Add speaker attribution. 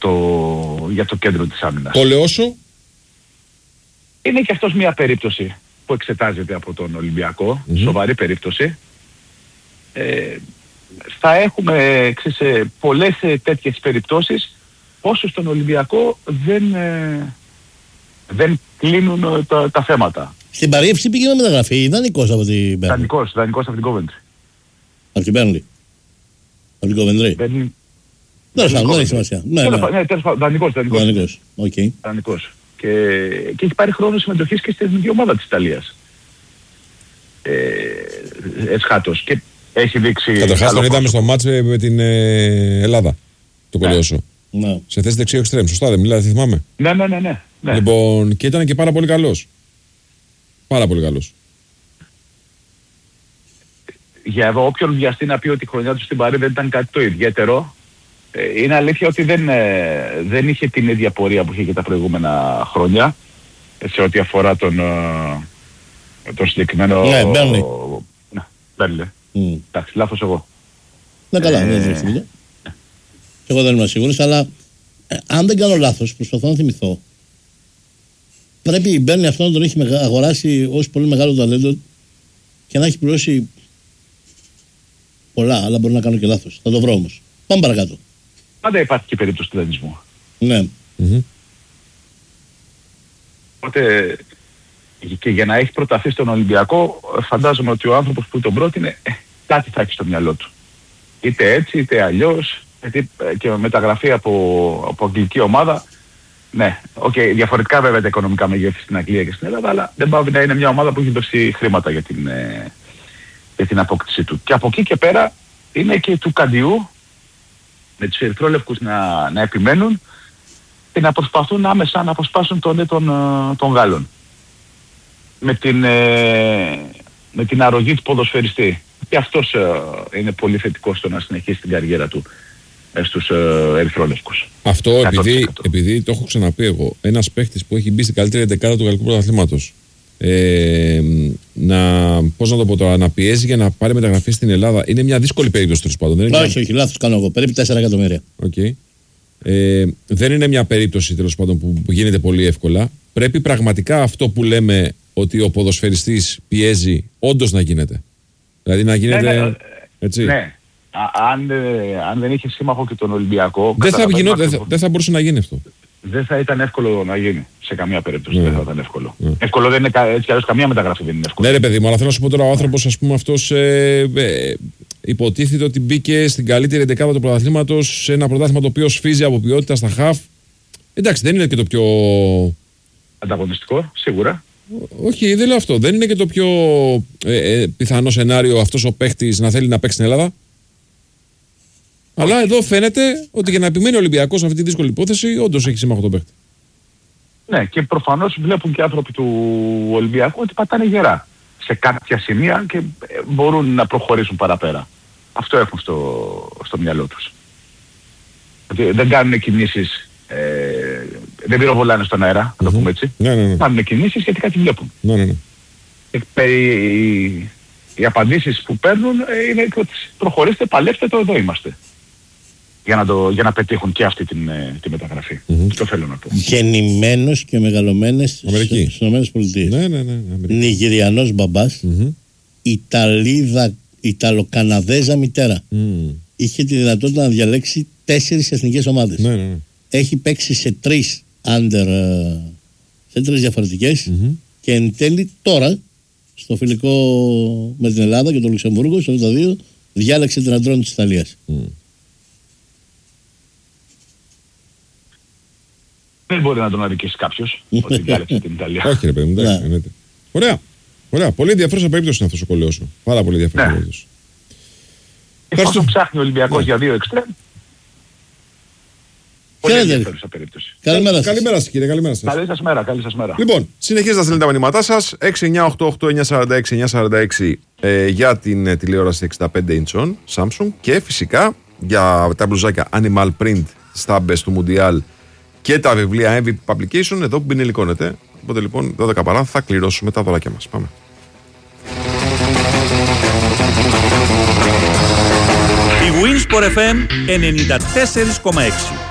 Speaker 1: για το κέντρο της άμυνας.
Speaker 2: Το Λεώσο.
Speaker 1: Είναι και αυτός μια περίπτωση που εξετάζεται από τον Ολυμπιακό, σοβαρή περίπτωση. Θα έχουμε πολλές τέτοιες περιπτώσεις, όσο στον Ολυμπιακό δεν κλείνουν τα θέματα.
Speaker 3: Στην Παρίευση πήγε με μεταγραφή, δανεικός από την Μπέρνλι.
Speaker 1: Δανεικός από την Κόβεντρι.
Speaker 3: Από την Μπέρνλι. Από την Κόβεντρι. Δεν έχει σημασία.
Speaker 1: Δανεικός. Και έχει πάρει χρόνο συμμετοχής και στην εθνική ομάδα της Ιταλίας. Εσχάτως. Και έχει δείξει...
Speaker 2: Καταρχάς τον είδαμε στο μάτς με την Ελλάδα, το Κολιώσο.
Speaker 3: Ναι.
Speaker 2: Σε θέση δεξιό εξτρέμ, σωστά δεν μιλάτε, θυμάμαι.
Speaker 1: Ναι.
Speaker 2: Λοιπόν, και ήταν και πάρα πολύ καλός. Πάρα πολύ καλός.
Speaker 1: Για όποιον βιαστεί να πει ότι η χρονιά του στην Παρί δεν ήταν κάτι το ιδιαίτερο, είναι αλήθεια ότι δεν είχε την ίδια πορεία που είχε και τα προηγούμενα χρόνια σε ό,τι αφορά τον συγκεκριμένο...
Speaker 3: Ναι, Μπέρνλι.
Speaker 1: Μπέρνλι. Εντάξει, λάθος εγώ.
Speaker 3: Ναι, καλά, δεν είναι. Εγώ δεν είμαι σίγουρος, αλλά αν δεν κάνω λάθος, προσπαθώ να θυμηθώ, πρέπει η Μπέρνλι αυτό να τον έχει αγοράσει ως πολύ μεγάλο ταλέντο και να έχει πληρώσει πολλά, αλλά μπορεί να κάνω και λάθος. Θα το βρω όμως. Πάμε παρακάτω.
Speaker 1: Πάντα υπάρχει και περίπτωση του δανεισμού.
Speaker 3: Ναι.
Speaker 1: Οπότε και για να έχει προταθεί στον Ολυμπιακό, φαντάζομαι ότι ο άνθρωπος που τον πρότεινε κάτι θα έχει στο μυαλό του. Είτε έτσι είτε αλλιώς, γιατί και μεταγραφή από αγγλική ομάδα, ναι, διαφορετικά βέβαια τα οικονομικά μεγέθη στην Αγγλία και στην Ελλάδα, αλλά δεν πάει να είναι μια ομάδα που έχει δώσει χρήματα για την απόκτησή του. Και από εκεί και πέρα είναι και του Καντιού με τους ερυθρόλευκους να επιμένουν και να προσπαθούν άμεσα να αποσπάσουν τον νε των Γάλλων. Με την αρρωγή του ποδοσφαιριστή. Και αυτός είναι πολύ θετικός στο να συνεχίσει την καριέρα του στους ερυθρόλευκους.
Speaker 2: Αυτό επειδή το έχω ξαναπεί εγώ, ένας παίχτης που έχει μπει στην καλύτερη δεκάδα του γαλλικού πρωταθλήματος, να πιέζει για να πάρει μεταγραφή στην Ελλάδα, είναι μια δύσκολη περίπτωση τέλος πάντων.
Speaker 3: Όχι, λάθος κάνω εγώ. Περίπου 4 εκατομμύρια.
Speaker 2: Okay. Δεν είναι μια περίπτωση τέλος πάντων που γίνεται πολύ εύκολα. Πρέπει πραγματικά αυτό που λέμε ότι ο ποδοσφαιριστής πιέζει όντως να γίνεται. Δηλαδή να γίνεται. Έτσι.
Speaker 1: Ναι. Αν δεν είχε σύμμαχο και τον Ολυμπιακό.
Speaker 2: Δεν θα μπορούσε να γίνει αυτό.
Speaker 1: Δεν θα ήταν εύκολο να γίνει σε καμία περίπτωση. Δεν θα ήταν εύκολο. Εύκολο δεν είναι έτσι κι αλλιώς, καμία μεταγραφή δεν είναι εύκολο.
Speaker 2: Ναι, ρε παιδί μου, αλλά θέλω να σου πω τώρα ο άνθρωπος, ας πούμε, αυτός υποτίθεται ότι μπήκε στην καλύτερη δεκάδα του πρωταθλήματος σε ένα πρωτάθλημα το οποίο σφίζει από ποιότητα στα χαφ. Εντάξει, δεν είναι και το πιο.
Speaker 1: Ανταγωνιστικό, σίγουρα.
Speaker 2: Όχι, δεν λέω αυτό. Δεν είναι και το πιο πιθανό σενάριο αυτός ο παίχτης να θέλει να παίξει στην Ελλάδα. Αλλά εδώ φαίνεται ότι για να επιμένει ο Ολυμπιακός σε αυτή τη δύσκολη υπόθεση, όντως έχει σύμμαχο τον παίχτη.
Speaker 1: Ναι, και προφανώς βλέπουν και άνθρωποι του Ολυμπιακού ότι πατάνε γερά σε κάποια σημεία και μπορούν να προχωρήσουν παραπέρα. Αυτό έχουν στο μυαλό τους. Ότι δεν κάνουν κινήσεις, δεν πυροβολάνε στον αέρα, να το πούμε έτσι.
Speaker 2: Ναι.
Speaker 1: Κάνουν κινήσεις γιατί κάτι βλέπουν.
Speaker 2: Ναι.
Speaker 1: Οι απαντήσεις που παίρνουν είναι ότι προχωρήστε, παλέψτε το, εδώ είμαστε. Για να πετύχουν και αυτή τη μεταγραφή. Το θέλω να πω.
Speaker 3: Γεννημένος και μεγαλωμένος στις ΗΠΑ.
Speaker 2: Ναι.
Speaker 3: Νιγηριανός μπαμπάς, Ιταλοκαναδέζα μητέρα. Είχε τη δυνατότητα να διαλέξει 4 εθνικές ομάδες.
Speaker 2: Ναι.
Speaker 3: Έχει παίξει σε 3 σε 3 διαφορετικές και εν τέλει τώρα στο φιλικό με την Ελλάδα και το Λουξεμβούργο, στο 82, διάλεξε την αντρών της Ιταλίας.
Speaker 1: Δεν μπορεί να τον αδικήσει κάποιος ότι διάλεξε την Ιταλία.
Speaker 2: Όχι ρε παιδί μου, εντάξει. Ωραία. Πολύ ενδιαφέρουσα περίπτωση είναι αυτός ο Κολιώσο. Πάρα πολύ ενδιαφέρουσα περίπτωση.
Speaker 1: Εφόσον ψάχνει ο Ολυμπιακός για 2 εξτρέμ, πολύ ενδιαφέρουσα περίπτωση.
Speaker 2: Καλημέρα σας κύριε, καλημέρα σας.
Speaker 1: Καλή σας μέρα.
Speaker 2: Λοιπόν, συνεχίζετε να στέλνετε τα μηνύματά σας. 6988946 για την τηλεόραση 65 inch Samsung και φυσικά για τα μπλουζάκια Animal Print στάμπες του Mundial και τα βιβλία MVP Publication εδώ που μπινελικώνεται. Οπότε λοιπόν 12 παρά θα κληρώσουμε τα δωράκια μας. Πάμε.
Speaker 4: Η Winsport FM 94,6